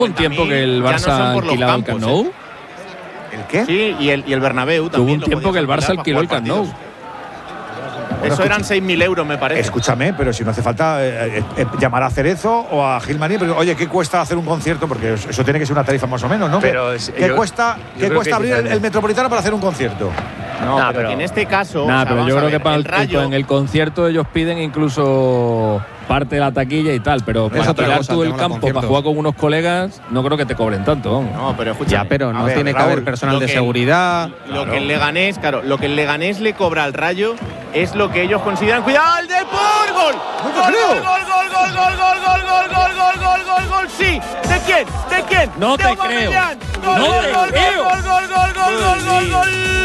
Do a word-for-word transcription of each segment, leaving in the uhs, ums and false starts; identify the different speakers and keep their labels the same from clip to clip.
Speaker 1: un tiempo que el Barça
Speaker 2: no
Speaker 1: alquilaba el Camp Nou.
Speaker 2: ¿eh? ¿El qué? Sí, y el, y el Bernabéu también.
Speaker 1: Tuvo un tiempo que el Barça alquiló el Camp Nou.
Speaker 2: Bueno, eso eran seis mil euros, me parece.
Speaker 3: Escúchame, pero si no hace falta eh, eh, llamar a Cerezo o a Gilmaní, pero oye, ¿qué cuesta hacer un concierto? Porque eso tiene que ser una tarifa más o menos, ¿no?
Speaker 4: Pero
Speaker 3: ¿Qué, ¿qué
Speaker 4: yo,
Speaker 3: cuesta,
Speaker 4: yo
Speaker 3: ¿qué cuesta abrir el, el Metropolitano para hacer un concierto?
Speaker 2: No, nah, pero, pero en este caso.
Speaker 1: Nah,
Speaker 2: o sea,
Speaker 1: pero yo creo
Speaker 2: ver,
Speaker 1: que para
Speaker 2: el Rayo,
Speaker 1: en el concierto ellos piden incluso parte de la taquilla y tal, pero para alquilar tú el campo para jugar con unos colegas, no creo que te cobren tanto.
Speaker 2: No, pero escucha.
Speaker 4: Ya, pero no ver, tiene Raúl, que haber personal de seguridad.
Speaker 2: El, lo claro. que el Leganés, claro, lo que el Leganés le cobra al Rayo es lo que ellos consideran. ¡Cuidado, el Depor! ¡Gol! ¡Gol, gol, gol, gol, gol, gol, gol, gol, gol, gol, gol, gol, gol, gol! ¡Sí! ¿De quién? ¿De quién?
Speaker 1: No te creo.
Speaker 2: ¡Gol,
Speaker 1: no
Speaker 2: gol,
Speaker 1: te
Speaker 2: gol,
Speaker 1: creo.
Speaker 2: gol, gol, gol, gol, gol, gol, gol!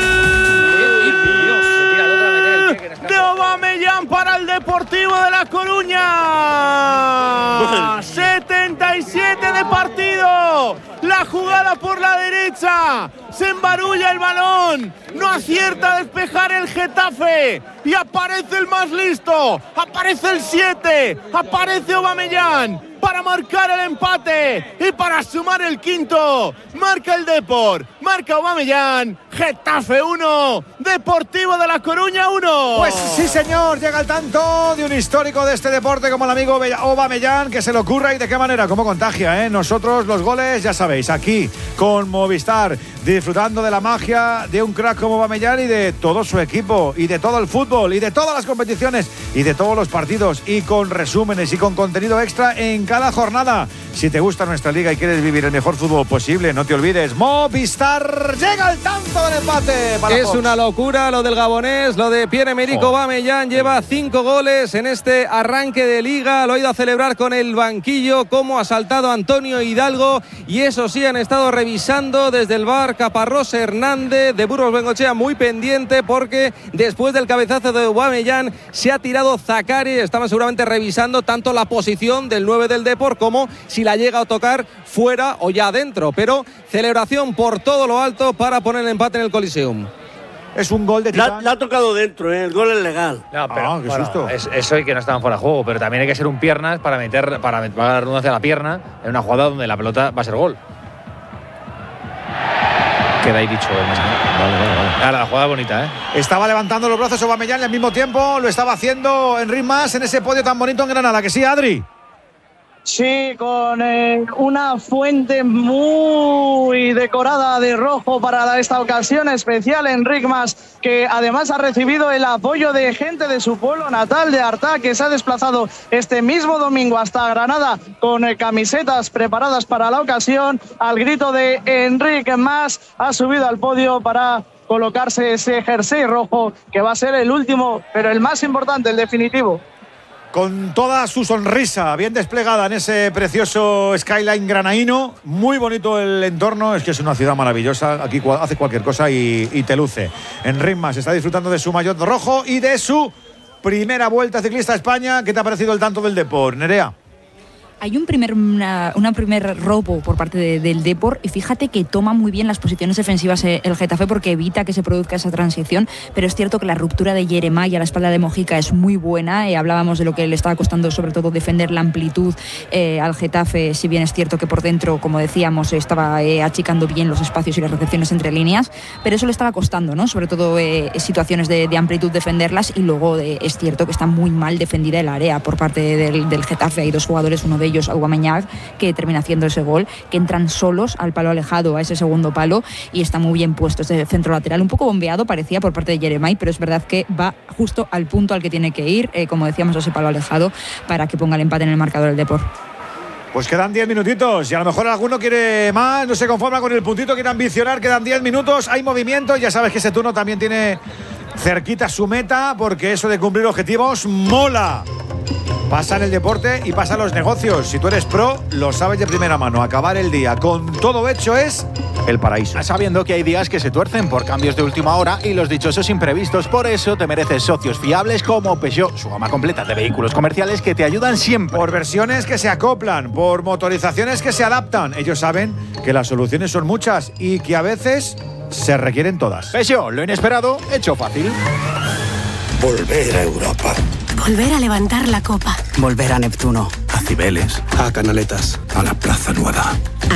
Speaker 2: De Aubameyang para el Deportivo de La Coruña. setenta y siete de partido. La jugada por la derecha. Se embarulla el balón. No acierta a despejar el Getafe. Y aparece el más listo. Aparece el siete. Aparece Aubameyang para marcar el empate y para sumar el quinto. Marca el Depor, marca Aubameyang. Getafe uno, Deportivo de La Coruña uno.
Speaker 3: Pues sí, señor, llega el tanto de un histórico de este deporte como el amigo Aubameyang, que se le ocurra y de qué manera, cómo contagia, ¿eh? Nosotros los goles, ya sabéis, aquí con Movistar, disfrutando de la magia de un crack como Aubameyang y de todo su equipo, y de todo el fútbol, y de todas las competiciones, y de todos los partidos, y con resúmenes y con contenido extra en cada jornada. Si te gusta nuestra liga y quieres vivir el mejor fútbol posible, no te olvides, Movistar. Llega el tanto del empate para
Speaker 4: Es
Speaker 3: Fox.
Speaker 4: Una locura lo del gabonés, lo de Pierre-Emerick oh. Aubameyang. Lleva cinco goles en este arranque de liga. Lo ha ido a celebrar con el banquillo, como ha saltado Antonio Hidalgo. Y eso sí, han estado revisando desde el V A R Caparrós Hernández de Burgos Bengoechea, muy pendiente, porque después del cabezazo de Aubameyang se ha tirado Zakari. Estaban seguramente revisando tanto la posición del nueve del Depor como si la llega a tocar fuera o ya adentro. Pero celebración por todo lo alto para poner el empate en el Coliseum.
Speaker 3: Es un gol de
Speaker 5: la, la ha tocado dentro, ¿eh? El gol es legal.
Speaker 4: No, pero
Speaker 3: ah, qué
Speaker 4: bueno,
Speaker 3: susto.
Speaker 4: Es, eso y que no estaban fuera de juego, pero también hay que ser un piernas para meter, para meter la redundancia a la pierna en una jugada donde la pelota va a ser gol. Queda ahí dicho el mensaje.
Speaker 3: Vale, vale, vale.
Speaker 4: Ahora, la jugada bonita, ¿eh?
Speaker 3: Estaba levantando los brazos Aubameyang y al mismo tiempo lo estaba haciendo Enric Mas en ese podio tan bonito en Granada, que sí, Adri.
Speaker 6: Sí, con eh, una fuente muy decorada de rojo para esta ocasión especial. Enric Mas, que además ha recibido el apoyo de gente de su pueblo natal, de Artà, que se ha desplazado este mismo domingo hasta Granada con eh, camisetas preparadas para la ocasión. Al grito de Enric Mas, ha subido al podio para colocarse ese jersey rojo, que va a ser el último, pero el más importante, el definitivo.
Speaker 3: Con toda su sonrisa bien desplegada en ese precioso skyline granaíno, muy bonito el entorno, es que es una ciudad maravillosa, aquí hace cualquier cosa y, y te luce. Enric Mas está disfrutando de su maillot rojo y de su primera vuelta ciclista a España. ¿Qué te ha parecido el tanto del Depor, Nerea?
Speaker 7: Hay un primer, una, una primer robo por parte de, del Depor y fíjate que toma muy bien las posiciones defensivas el Getafe porque evita que se produzca esa transición, pero es cierto que la ruptura de Yeremay a la espalda de Mojica es muy buena. Eh, hablábamos de lo que le estaba costando sobre todo defender la amplitud eh, al Getafe, si bien es cierto que por dentro, como decíamos, estaba eh, achicando bien los espacios y las recepciones entre líneas, pero eso le estaba costando, ¿no? Sobre todo eh, situaciones de, de amplitud defenderlas, y luego eh, es cierto que está muy mal defendida el área por parte del, del Getafe. Hay dos jugadores, uno de ellos Aubameyang, que termina haciendo ese gol, que entran solos al palo alejado, a ese segundo palo, y está muy bien puesto este centro lateral, un poco bombeado parecía por parte de Yeremay, pero es verdad que va justo al punto al que tiene que ir, eh, como decíamos, a ese palo alejado, para que ponga el empate en el marcador del Depor.
Speaker 3: Pues quedan diez minutitos y a lo mejor alguno quiere más, no se conforma con el puntito, quiere ambicionar. Quedan diez minutos, hay movimiento, ya sabes que ese turno también tiene cerquita su meta, porque eso de cumplir objetivos mola. Pasa en el deporte y pasa en los negocios. Si tú eres pro, lo sabes de primera mano. Acabar el día con todo hecho es el paraíso.
Speaker 8: Sabiendo que hay días que se tuercen por cambios de última hora y los dichosos imprevistos. Por eso te mereces socios fiables como Peugeot, su gama completa de vehículos comerciales que te ayudan siempre.
Speaker 3: Por versiones que se acoplan, por motorizaciones que se adaptan. Ellos saben que las soluciones son muchas y que a veces se requieren todas.
Speaker 8: Peugeot, lo inesperado, hecho fácil.
Speaker 9: Volver a Europa.
Speaker 10: Volver a levantar la copa.
Speaker 11: Volver a Neptuno.
Speaker 9: Cibeles, a Canaletas, a la Plaza Nueva.